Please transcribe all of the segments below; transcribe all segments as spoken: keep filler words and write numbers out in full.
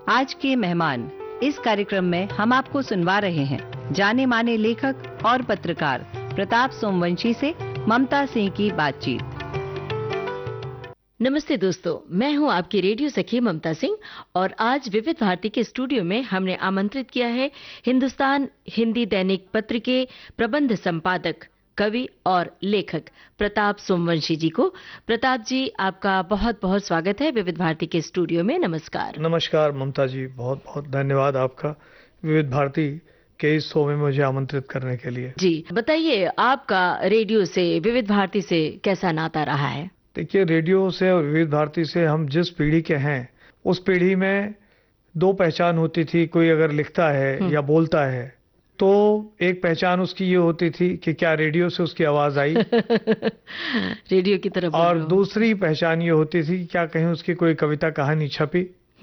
आज के मेहमान, इस कार्यक्रम में हम आपको सुनवा रहे हैं जाने माने लेखक और पत्रकार प्रताप सोमवंशी से ममता सिंह की बातचीत। नमस्ते दोस्तों, मैं हूं आपकी रेडियो सखी ममता सिंह और आज विविध भारती के स्टूडियो में हमने आमंत्रित किया है हिंदुस्तान हिंदी दैनिक पत्र के प्रबंध संपादक, कवि और लेखक प्रताप सोमवंशी जी को। प्रताप जी, आपका बहुत बहुत स्वागत है विविध भारती के स्टूडियो में। नमस्कार। नमस्कार ममता जी, बहुत बहुत धन्यवाद आपका विविध भारती के इस शो में मुझे आमंत्रित करने के लिए। जी बताइए, आपका रेडियो से, विविध भारती से कैसा नाता रहा है? देखिए, रेडियो से और विविध भारती से हम जिस पीढ़ी के हैं, उस पीढ़ी में दो पहचान होती थी। कोई अगर लिखता है या बोलता है तो एक पहचान उसकी ये होती थी कि क्या रेडियो से उसकी आवाज आई रेडियो की तरफ, और दूसरी पहचान ये होती थी कि क्या कहीं उसकी कोई कविता कहानी छपी।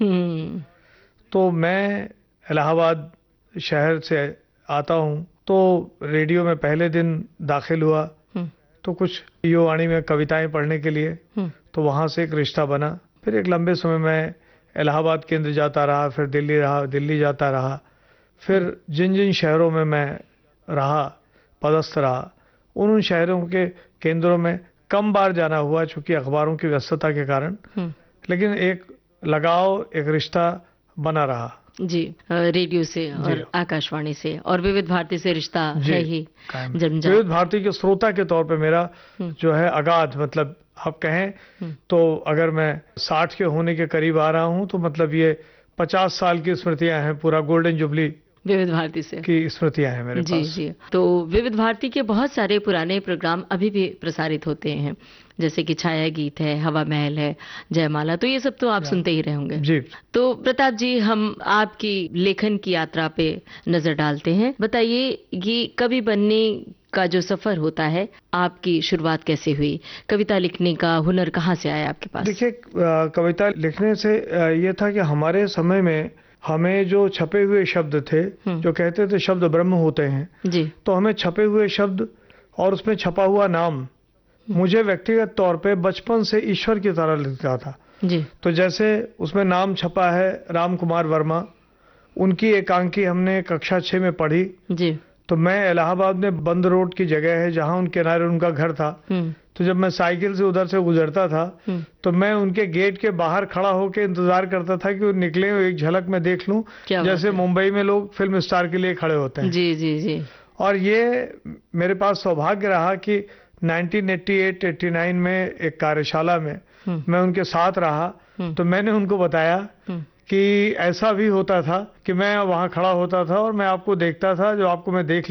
तो मैं इलाहाबाद शहर से आता हूँ, तो रेडियो में पहले दिन दाखिल हुआ तो कुछ यो वाणी में कविताएं पढ़ने के लिए, तो वहां से एक रिश्ता बना। फिर एक लंबे समय में इलाहाबाद केंद्र जाता रहा, फिर दिल्ली रहा, दिल्ली जाता रहा। फिर जिन जिन शहरों में मैं रहा, पदस्थ रहा, उन उन शहरों के केंद्रों में कम बार जाना हुआ चूंकि अखबारों की व्यस्तता के कारण, लेकिन एक लगाव, एक रिश्ता बना रहा जी रेडियो से और आकाशवाणी से और विविध भारती से रिश्ता है ही जन्मजात। विविध भारती के श्रोता के तौर पे मेरा जो है अगाध, मतलब आप कहें तो अगर मैं साठ के होने के करीब आ रहा हूं तो मतलब ये पचास साल की स्मृतियां हैं, पूरा गोल्डन जुबली विविध भारती से की स्मृतियां हैं मेरे जी, पास। जी तो विविध भारती के बहुत सारे पुराने प्रोग्राम अभी भी प्रसारित होते हैं, जैसे कि छाया गीत है, हवा महल है, जयमाला, तो ये सब तो आप सुनते ही रहे होंगे। जी। तो प्रताप जी, हम आपकी लेखन की यात्रा पे नजर डालते हैं। बताइए, ये कवि बनने का जो सफर होता है, आपकी शुरुआत कैसे हुई? कविता लिखने का हुनर कहाँ से आया आपके पास? देखिए, कविता लिखने से ये था कि हमारे समय में हमें जो छपे हुए शब्द थे, जो कहते थे शब्द ब्रह्म होते हैं जी, तो हमें छपे हुए शब्द और उसमें छपा हुआ नाम मुझे व्यक्तिगत तौर पे बचपन से ईश्वर की तरह लगता था जी। तो जैसे उसमें नाम छपा है राम कुमार वर्मा, उनकी एकांकी हमने कक्षा छह में पढ़ी जी। तो मैं इलाहाबाद में बंद रोड की जगह है जहां उनके किनारे उनका घर था, तो जब मैं साइकिल से उधर से गुजरता था तो मैं उनके गेट के बाहर खड़ा होकर इंतजार करता था कि वो निकले, एक झलक में देख लूं, जैसे मुंबई में लोग फिल्म स्टार के लिए खड़े होते हैं। जी जी जी। और ये मेरे पास सौभाग्य रहा कि nineteen eighty eight eighty nine में एक कार्यशाला में मैं उनके साथ रहा, तो मैंने उनको बताया कि ऐसा भी होता था कि मैं वहां खड़ा होता था और मैं आपको देखता था, जो आपको मैं देख